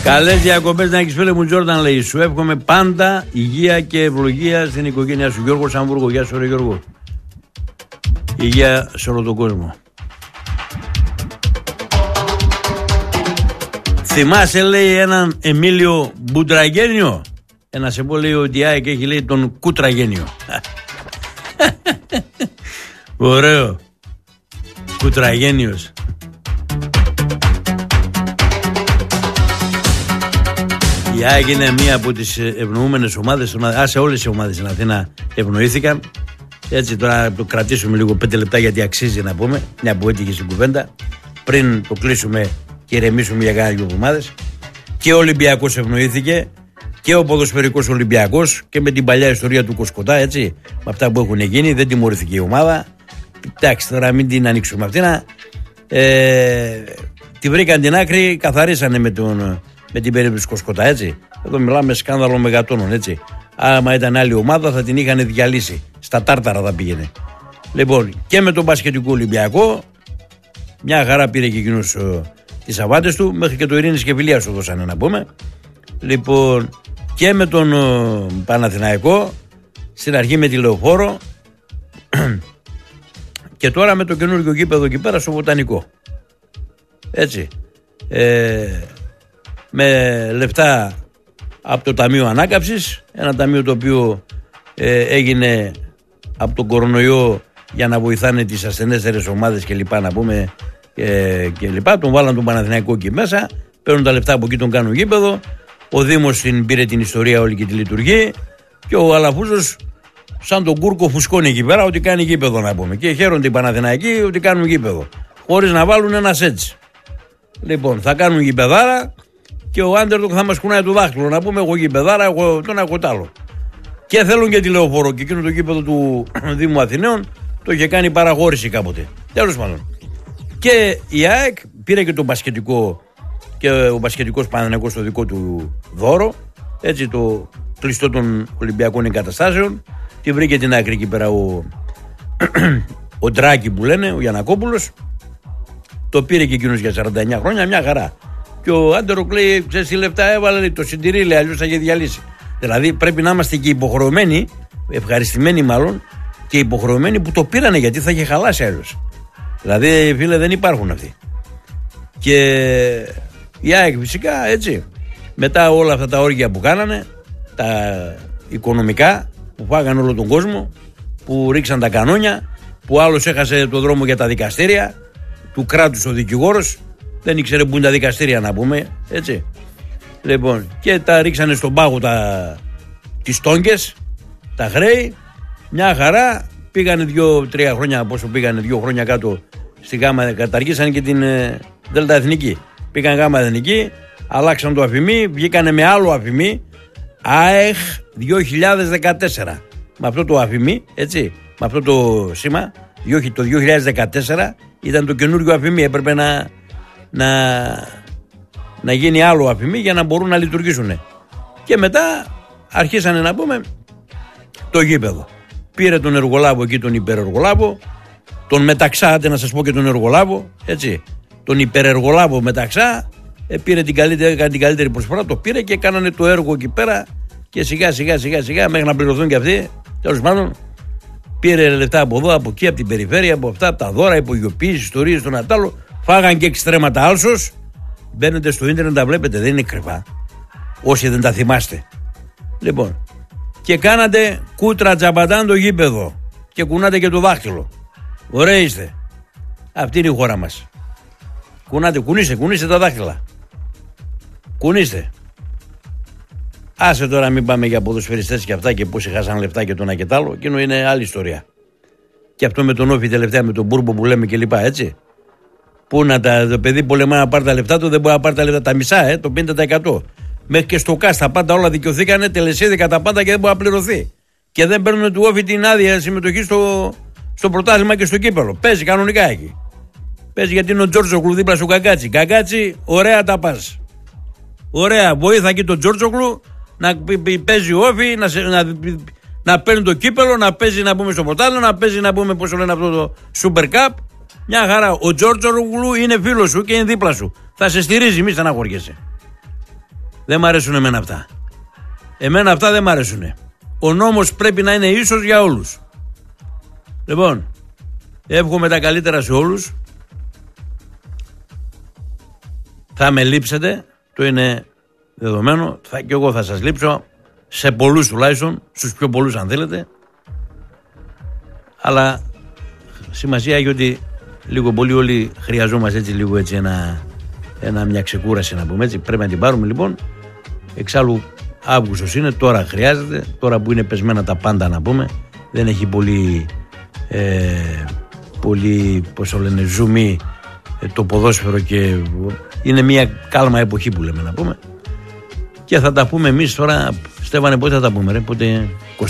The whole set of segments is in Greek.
Καλές διακοπές να έχεις, φίλε μου. Τζόρνταν λέει: σου εύχομαι πάντα υγεία και ευλογία στην οικογένειά σου. Γιώργος Αμβούργο. Γεια σου, ρε Γιώργο. Υγεία σε όλο τον κόσμο. Θυμάσαι, λέει, έναν Εμίλιο Μπουντραγένιο. Ένα σε πω λέει ότι η ΑΕΚ έχει, λέει, τον Κουτραγένιο. Ωραίο. Κουτραγένιος. Η ΑΕΚ είναι μία από τις ευνοούμενες ομάδες. Άσε, όλες οι ομάδες στην Αθήνα ευνοήθηκαν. Έτσι, τώρα το κρατήσουμε λίγο 5 λεπτά γιατί αξίζει να πούμε. Μια που έτυχε στην κουβέντα. Πριν το κλείσουμε και ηρεμήσουμε για κάνα δύο εβδομάδες. Και ο Ολυμπιακός ευνοήθηκε. Και ο ποδοσφαιρικός Ολυμπιακός. Και με την παλιά ιστορία του Κοσκοτά, έτσι. Με αυτά που έχουν γίνει, δεν τιμωρήθηκε η ομάδα. Εντάξει, τώρα μην την ανοίξουμε αυτήν. Τη βρήκαν την άκρη, καθαρίσανε με την περίπτωση Κοσκοτά, έτσι. Εδώ μιλάμε σκάνδαλο μεγατόνων, έτσι. Άμα ήταν άλλη ομάδα θα την είχαν διαλύσει. Στα τάρταρα θα πήγαινε. Λοιπόν, και με τον μπασκετικό Ολυμπιακό, μια χαρά πήρε και εκείνος τις αβάντες του, μέχρι και το Ειρήνης και Φιλία σου δώσανε να πούμε. Λοιπόν, και με τον Παναθηναϊκό, στην αρχή με τη Λεωφόρο, και τώρα με το καινούργιο γήπεδο εκεί πέρα στο Βοτανικό. Έτσι. Με λεφτά από το Ταμείο Ανάκαμψης, ένα ταμείο το οποίο έγινε από τον κορονοϊό για να βοηθάνε τις ασθενέστερες ομάδες και λοιπά, να πούμε, και λοιπά. Τον βάλαν τον Παναθηναϊκό εκεί μέσα, παίρνουν τα λεφτά από εκεί, τον κάνουν γήπεδο. Ο Δήμος πήρε την ιστορία όλη και τη λειτουργεί, και ο Αλαφούζος σαν τον Κούρκο φουσκώνει εκεί πέρα ότι κάνει γήπεδο, να πούμε, και χαίρονται οι Παναθηναϊκοί ότι κάνουν γήπεδο χωρίς να βάλουν ένα έτσι. Λοιπόν, θα κάνουν γηπεδάρα και ο Άντερντοκ θα μας κουνάει το δάχτυλο, να πούμε, εγώ γηπεδάρα, εγώ τον έχω τ' άλλο. Και θέλουν και τη Λεωφόρο, και εκείνο το γήπεδο του Δήμου Αθηναίων το είχε κάνει παραχώρηση κάποτε. Τέλος πάντων. Και η ΑΕΚ πήρε και τον μπασκετικό, και ο μπασκετικός Παναθηναϊκός το δικό του δώρο, έτσι, το κλειστό των Ολυμπιακών Εγκαταστάσεων. Τη βρήκε την άκρη εκεί πέρα ο Ντράκη που λένε, ο Γιαννακόπουλος. Το πήρε και εκείνος για 49 χρόνια, μια χαρά. Και ο Άντεροκ λέει: ξέρεις τι λεφτά έβαλε, λέει, το συντηρεί, λέει, αλλιώς θα είχε διαλύσει. Δηλαδή πρέπει να είμαστε και υποχρεωμένοι, ευχαριστημένοι μάλλον, και υποχρεωμένοι που το πήρανε, γιατί θα είχε χαλάσει αλλιώς. Δηλαδή, φίλε, δεν υπάρχουν αυτοί. Και η ΑΕΚ φυσικά, έτσι, μετά όλα αυτά τα όργια που κάνανε, τα οικονομικά, που φάγανε όλο τον κόσμο, που ρίξαν τα κανόνια, που άλλος έχασε το δρόμο για τα δικαστήρια, του κράτους ο δικηγόρος, δεν ήξερε που είναι τα δικαστήρια, να πούμε, έτσι. Λοιπόν, και τα ρίξανε στον πάγο τις τόγκες, τα χρέη, μια χαρά, πήγανε 2-3 χρόνια, πόσο πήγανε, 2 χρόνια κάτω στη Γάμα, καταργήσανε και την Δέλτα Εθνική. Πήγαν Γάμα Εθνική, αλλάξαν το αφημί, βγήκανε με άλλο αφημί, ΑΕΧ 2014. Με αυτό το αφημί, έτσι, με αυτό το σήμα, το 2014 ήταν το καινούριο αφημί, έπρεπε να γίνει άλλο αφημί για να μπορούν να λειτουργήσουν. Και μετά αρχίσανε, να πούμε, το γήπεδο. Πήρε τον εργολάβο εκεί, τον υπερεργολάβο, τον Μεταξά, να σας πω και τον εργολάβο, έτσι, τον υπερεργολάβο Μεταξά, πήρε την καλύτερη προσφορά, το πήρε και κάνανε το έργο εκεί πέρα, και σιγά σιγά μέχρι να πληρωθούν και αυτοί. Τέλος πάντων, πήρε λεφτά από εδώ, από εκεί, από την περιφέρεια, από αυτά, από τα δώρα, υπογειοποίηση, ιστορίες, τον Ατάλο. Φάγαν και εξτρέματα άλσος. Μπαίνετε στο ίντερνετ, τα βλέπετε, δεν είναι κρυφά. Όσοι δεν τα θυμάστε. Λοιπόν, και κάνατε κούτρα τζαμπατάν το γήπεδο. Και κουνάτε και το δάχτυλο. Ωραία είστε. Αυτή είναι η χώρα μας. Κουνήστε τα δάχτυλα. Κουνήστε. Άσε τώρα, μην πάμε για ποδοσφαιριστές και αυτά και πόσοι χάσαν λεφτά και το ένα και το άλλο. Εκείνο είναι άλλη ιστορία. Και αυτό με τον Όφη τελευταία, με τον Μπούρμπο που λέμε και λοιπά, έτσι. Πού να το παιδί πολεμά να πάρει τα λεφτά του, δεν μπορεί να πάρει τα λεφτά, τα μισά, το 50%. Μέχρι και στο ΚΑΣ τα πάντα όλα δικαιωθήκανε, τελεσίδικα τα πάντα και δεν μπορεί να πληρωθεί. Και δεν παίρνουν του Όφη την άδεια συμμετοχή στο πρωτάθλημα και στο κύπελο. Παίζει κανονικά εκεί. Παίζει γιατί είναι ο Τζόρτζογλου δίπλα στο Καγκάτσι. Καγκάτσι, ωραία τα πας. Ωραία, βοήθα εκεί τον Τζόρτζογλου να παίζει ο Όφη, να παίρνει το κύπελο, να παίζει, να πούμε, στο πρωτάθλημα, να παίζει, να πούμε, πώς το λένε αυτό, το Super Cup. Μια χαρά. Ο Τζόρτζογλου είναι φίλος σου και είναι δίπλα σου. Θα σε στηρίζει, μη στεναχωριέσαι. Δεν μ' αρέσουν εμένα αυτά. Εμένα αυτά δεν μ' αρέσουν. Ο νόμος πρέπει να είναι ίσος για όλους. Λοιπόν, εύχομαι τα καλύτερα σε όλους. Θα με λείψετε, το είναι δεδομένο. Και εγώ θα σας λείψω, σε πολλούς τουλάχιστον, στους πιο πολλούς αν θέλετε. Αλλά σημασία έχει ότι λίγο πολύ όλοι χρειαζόμαστε έτσι λίγο έτσι μια ξεκούραση, να πούμε έτσι. Πρέπει να την πάρουμε λοιπόν. Εξάλλου Αύγουστος είναι, τώρα χρειάζεται, τώρα που είναι πεσμένα τα πάντα, να πούμε. Δεν έχει πολύ πώς το λένε, ζουμί το ποδόσφαιρο και είναι μια κάλμα εποχή που λέμε, να πούμε. Και θα τα πούμε εμείς τώρα, Στέφανε, πότε θα τα πούμε, πότε?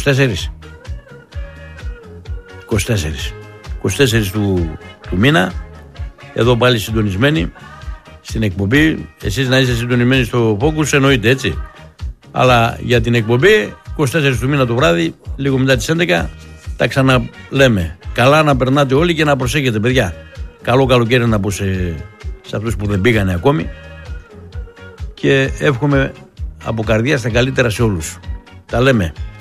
24 του μήνα, εδώ πάλι συντονισμένοι στην εκπομπή. Εσείς να είστε συντονισμένοι στο Focus, εννοείται, έτσι. Αλλά για την εκπομπή 24 του μήνα το βράδυ, λίγο μετά τις 11, τα ξαναλέμε. Καλά να περνάτε όλοι και να προσέχετε, παιδιά. Καλό καλοκαίρι να πω σε αυτούς που δεν πήγανε ακόμη. Και εύχομαι από καρδιά τα καλύτερα σε όλους. Τα λέμε.